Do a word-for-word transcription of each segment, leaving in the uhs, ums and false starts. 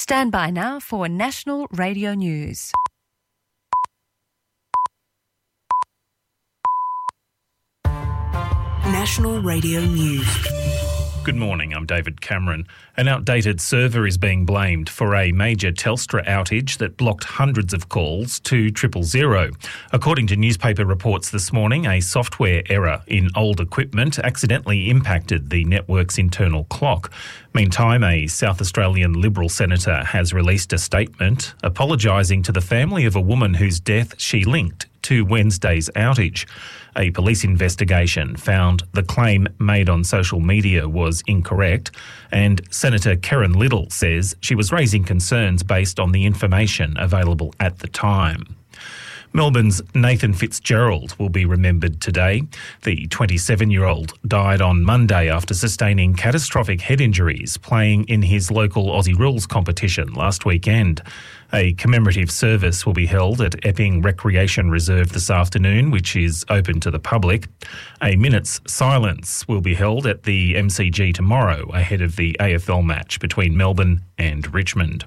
Stand by now for National Radio News. National Radio News. Good morning, I'm David Cameron. An outdated server is being blamed for a major Telstra outage that blocked hundreds of calls to triple zero. According to newspaper reports this morning, a software error in old equipment accidentally impacted the network's internal clock. Meantime, a South Australian Liberal senator has released a statement apologising to the family of a woman whose death she linked to Wednesday's outage. A police investigation found the claim made on social media was incorrect, and Senator Karen Liddle says she was raising concerns based on the information available at the time. Melbourne's Nathan Fitzgerald will be remembered today. The twenty-seven-year-old died on Monday after sustaining catastrophic head injuries playing in his local Aussie Rules competition last weekend. A commemorative service will be held at Epping Recreation Reserve this afternoon, which is open to the public. A minute's silence will be held at the M C G tomorrow ahead of the A F L match between Melbourne and Richmond.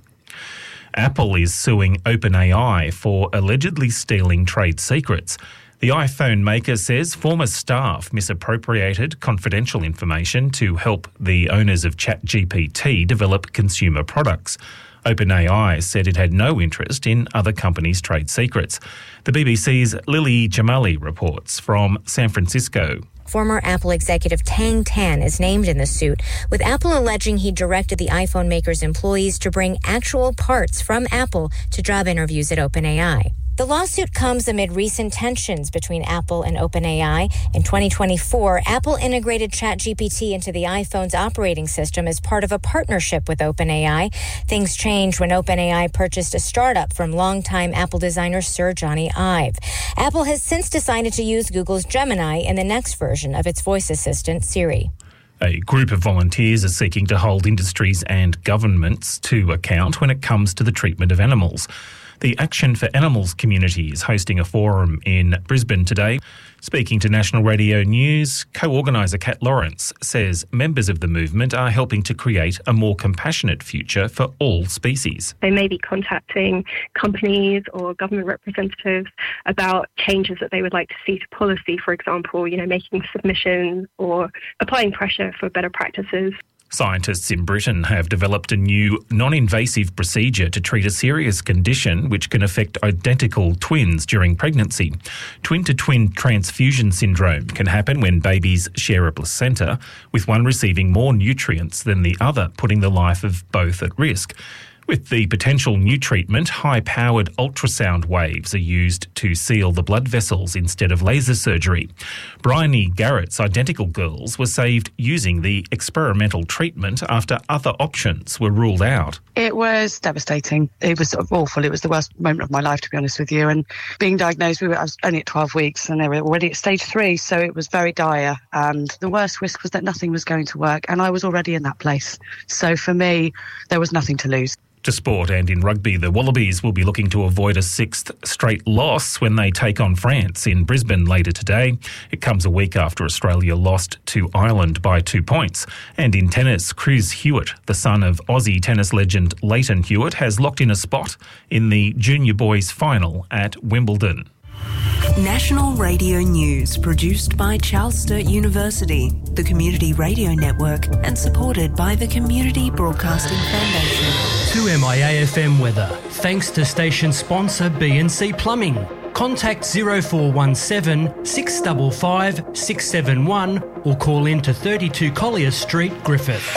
Apple is suing OpenAI for allegedly stealing trade secrets. The iPhone maker says former staff misappropriated confidential information to help the owners of ChatGPT develop consumer products. OpenAI said it had no interest in other companies' trade secrets. The B B C's Lily Jamali reports from San Francisco. Former Apple executive Tang Tan is named in the suit, with Apple alleging he directed the iPhone maker's employees to bring actual parts from Apple to job interviews at OpenAI. The lawsuit comes amid recent tensions between Apple and OpenAI. In twenty twenty-four, Apple integrated ChatGPT into the iPhone's operating system as part of a partnership with OpenAI. Things changed when OpenAI purchased a startup from longtime Apple designer Sir Johnny Ive. Apple has since decided to use Google's Gemini in the next version of its voice assistant, Siri. A group of volunteers are seeking to hold industries and governments to account when it comes to the treatment of animals. The Action for Animals community is hosting a forum in Brisbane today. Speaking to National Radio News, co-organiser Kat Lawrence says members of the movement are helping to create a more compassionate future for all species. They may be contacting companies or government representatives about changes that they would like to see to policy, for example, you know, making submissions or applying pressure for better practices. Scientists in Britain have developed a new non-invasive procedure to treat a serious condition which can affect identical twins during pregnancy. Twin-to-twin transfusion syndrome can happen when babies share a placenta, with one receiving more nutrients than the other, putting the life of both at risk. With the potential new treatment, high-powered ultrasound waves are used to seal the blood vessels instead of laser surgery. Bryony Garrett's identical girls were saved using the experimental treatment after other options were ruled out. It was devastating. It was awful. It was the worst moment of my life, to be honest with you. And being diagnosed, we were, I was only at twelve weeks and they were already at stage three, so it was very dire. And the worst risk was that nothing was going to work, and I was already in that place. So for me, there was nothing to lose. To sport, and in rugby, the Wallabies will be looking to avoid a sixth straight loss when they take on France in Brisbane later today. It comes a week after Australia lost to Ireland by two points. And in tennis, Chris Hewitt, the son of Aussie tennis legend Leighton Hewitt, has locked in a spot in the junior boys final at Wimbledon. National Radio News, produced by Charles Sturt University, the Community Radio Network, and supported by the Community Broadcasting Foundation. To M I A F M weather, thanks to station sponsor B and C Plumbing. Contact zero four one seven, six five five, six seven one or call in to thirty-two Collier Street, Griffith.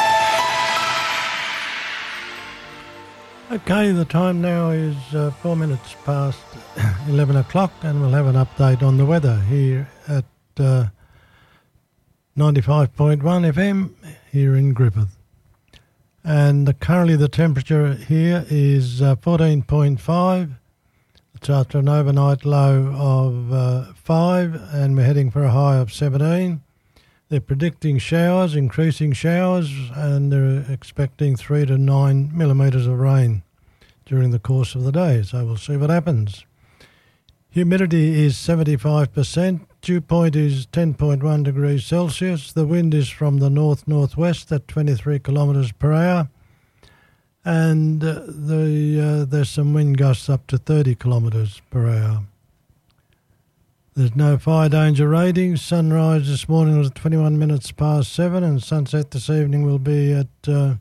Okay, the time now is uh, four minutes past eleven o'clock, and we'll have an update on the weather here at uh, ninety-five point one F M here in Griffith. And the, currently the temperature here is uh, fourteen point five. It's after an overnight low of uh, five, and we're heading for a high of seventeen. They're predicting showers, increasing showers, and they're expecting three to nine millimetres of rain during the course of the day, so we'll see what happens. Humidity is seventy-five percent. Dew point is ten point one degrees Celsius. The wind is from the north-northwest at twenty-three kilometres per hour. and uh, the uh, there's some wind gusts up to thirty kilometres per hour. There's no fire danger ratings. Sunrise this morning was at twenty-one minutes past seven, and sunset this evening will be at uh,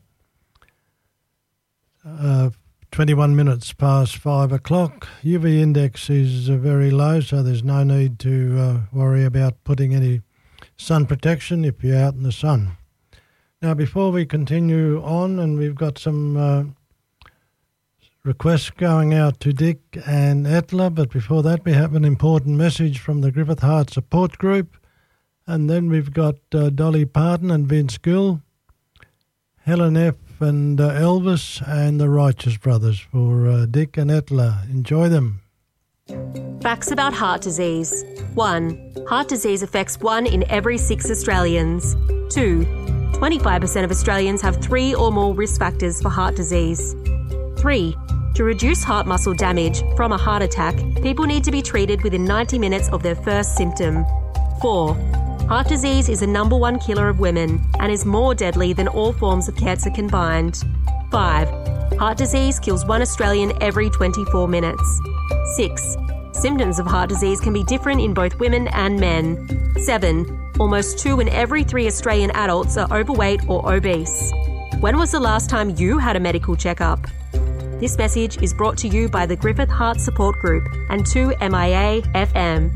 uh, twenty-one minutes past five o'clock. U V index is uh, very low, so there's no need to uh, worry about putting any sun protection if you're out in the sun. Now, before we continue on, and we've got some uh, requests going out to Dick and Etla, but before that we have an important message from the Griffith Heart Support Group, and then we've got uh, Dolly Parton and Vince Gill, Helen F. and uh, Elvis, and the Righteous Brothers for uh, Dick and Etla. Enjoy them. Facts about heart disease. one. Heart disease affects one in every six Australians. two. twenty-five percent of Australians have three or more risk factors for heart disease. three. To reduce heart muscle damage from a heart attack, people need to be treated within ninety minutes of their first symptom. four. Heart disease is the number one killer of women and is more deadly than all forms of cancer combined. five. Heart disease kills one Australian every twenty-four minutes. six. Symptoms of heart disease can be different in both women and men. seven. Almost two in every three Australian adults are overweight or obese. When was the last time you had a medical checkup? This message is brought to you by the Griffith Heart Support Group and two M I A F M.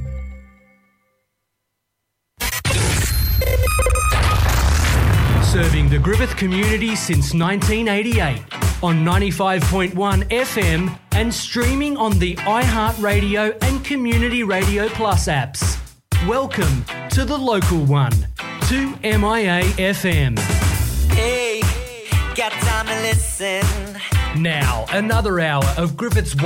Serving the Griffith community since nineteen eighty-eight on ninety-five point one F M and streaming on the iHeartRadio and Community Radio Plus apps. Welcome to the local one, two M I A F M. Hey, got time to listen. Now, another hour of Griffith's